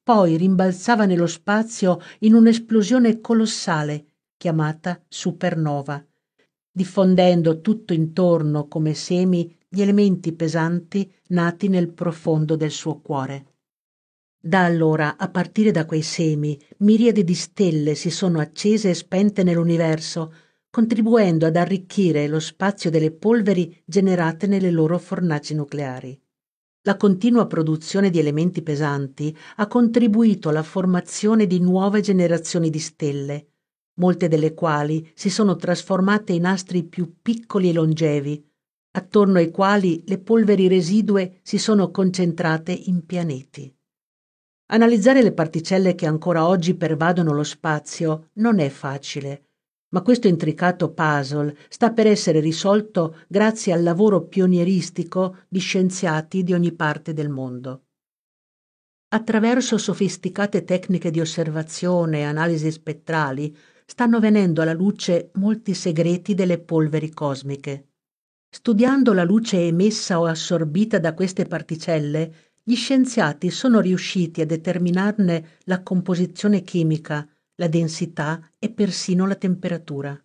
poi rimbalzava nello spazio in un'esplosione colossale chiamata supernova, diffondendo tutto intorno come semi gli elementi pesanti nati nel profondo del suo cuore. Da allora, a partire da quei semi, miriadi di stelle si sono accese e spente nell'universo, contribuendo ad arricchire lo spazio delle polveri generate nelle loro fornaci nucleari. La continua produzione di elementi pesanti ha contribuito alla formazione di nuove generazioni di stelle, molte delle quali si sono trasformate in astri più piccoli e longevi, attorno ai quali le polveri residue si sono concentrate in pianeti. Analizzare le particelle che ancora oggi pervadono lo spazio non è facile, ma questo intricato puzzle sta per essere risolto grazie al lavoro pionieristico di scienziati di ogni parte del mondo. Attraverso sofisticate tecniche di osservazione e analisi spettrali stanno venendo alla luce molti segreti delle polveri cosmiche. Studiando la luce emessa o assorbita da queste particelle, gli scienziati sono riusciti a determinarne la composizione chimica, la densità e persino la temperatura.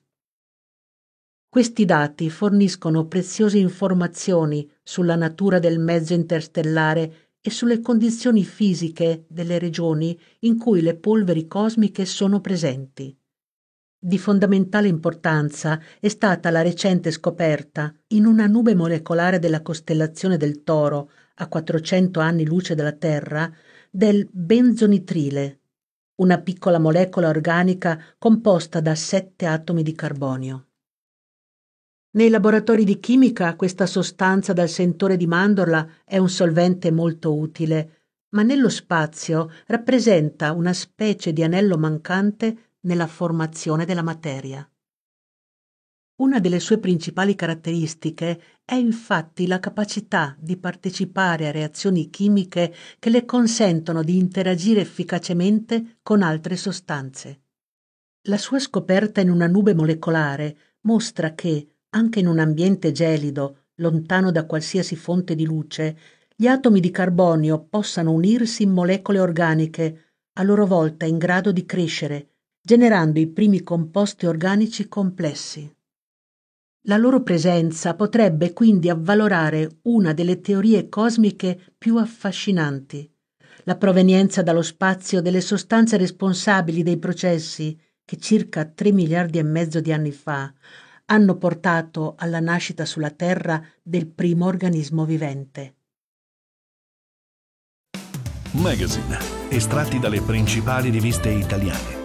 Questi dati forniscono preziose informazioni sulla natura del mezzo interstellare e sulle condizioni fisiche delle regioni in cui le polveri cosmiche sono presenti. Di fondamentale importanza è stata la recente scoperta, in una nube molecolare della costellazione del Toro, a 400 anni luce dalla Terra, del benzonitrile, una piccola molecola organica composta da 7 atomi di carbonio. Nei laboratori di chimica questa sostanza dal sentore di mandorla è un solvente molto utile, ma nello spazio rappresenta una specie di anello mancante nella formazione della materia. Una delle sue principali caratteristiche è infatti la capacità di partecipare a reazioni chimiche che le consentono di interagire efficacemente con altre sostanze. La sua scoperta in una nube molecolare mostra che, anche in un ambiente gelido, lontano da qualsiasi fonte di luce, gli atomi di carbonio possano unirsi in molecole organiche, a loro volta in grado di crescere, generando i primi composti organici complessi. La loro presenza potrebbe quindi avvalorare una delle teorie cosmiche più affascinanti, la provenienza dallo spazio delle sostanze responsabili dei processi che circa 3 miliardi e mezzo di anni fa hanno portato alla nascita sulla Terra del primo organismo vivente. Magazine, estratti dalle principali riviste italiane.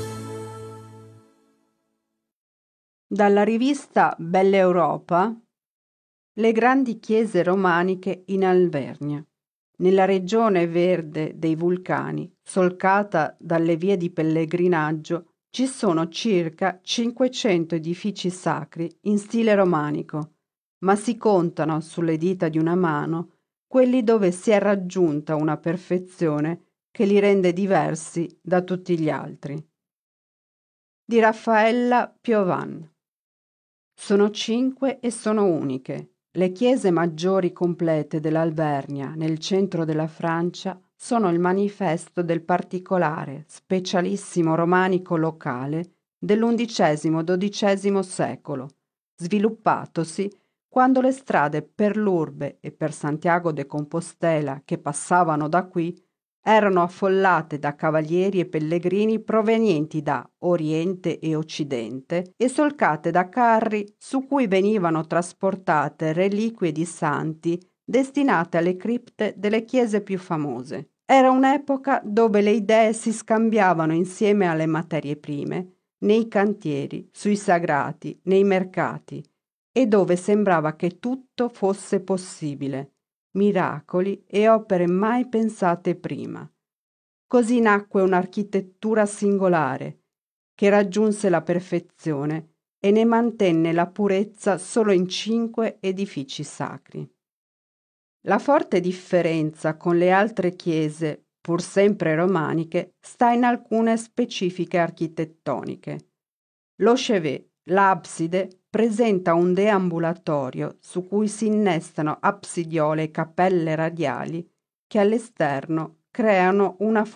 Dalla rivista Bella Europa, le grandi chiese romaniche in Alvernia, nella regione verde dei vulcani, solcata dalle vie di pellegrinaggio, ci sono circa 500 edifici sacri in stile romanico, ma si contano sulle dita di una mano quelli dove si è raggiunta una perfezione che li rende diversi da tutti gli altri. Di Raffaella Piovan. Sono 5 e sono uniche. Le chiese maggiori complete dell'Alvernia, nel centro della Francia, sono il manifesto del specialissimo romanico locale dell'XI-XII secolo, sviluppatosi quando le strade per l'Urbe e per Santiago de Compostela che passavano da qui erano affollate da cavalieri e pellegrini provenienti da Oriente e Occidente e solcate da carri su cui venivano trasportate reliquie di santi destinate alle cripte delle chiese più famose. Era un'epoca dove le idee si scambiavano insieme alle materie prime, nei cantieri, sui sagrati, nei mercati, e dove sembrava che tutto fosse possibile. Miracoli e opere mai pensate prima. Così nacque un'architettura singolare, che raggiunse la perfezione e ne mantenne la purezza solo in 5 edifici sacri. La forte differenza con le altre chiese, pur sempre romaniche, sta in alcune specifiche architettoniche. Lo chevet, l'abside, presenta un deambulatorio su cui si innestano absidiole e cappelle radiali che all'esterno creano una